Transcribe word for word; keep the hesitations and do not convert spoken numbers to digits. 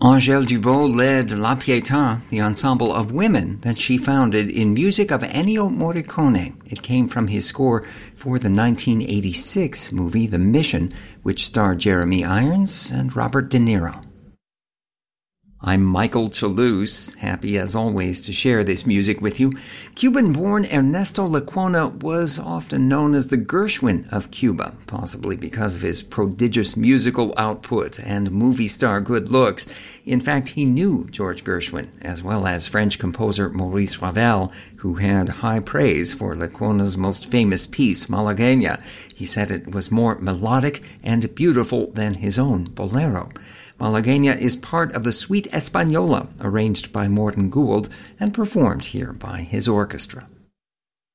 Angèle Dubos led La Pietà, the ensemble of women that she founded, in music of Ennio Morricone. It came from his score for the nineteen eighty-six movie The Mission, which starred Jeremy Irons and Robert De Niro. I'm Michael Toulouse, happy as always to share this music with you. Cuban-born Ernesto Lecuona was often known as the Gershwin of Cuba, possibly because of his prodigious musical output and movie star good looks. In fact, he knew George Gershwin, as well as French composer Maurice Ravel, who had high praise for Lecuona's most famous piece, Malagueña. He said it was more melodic and beautiful than his own bolero. Malagueña is part of the Suite Española, arranged by Morton Gould and performed here by his orchestra.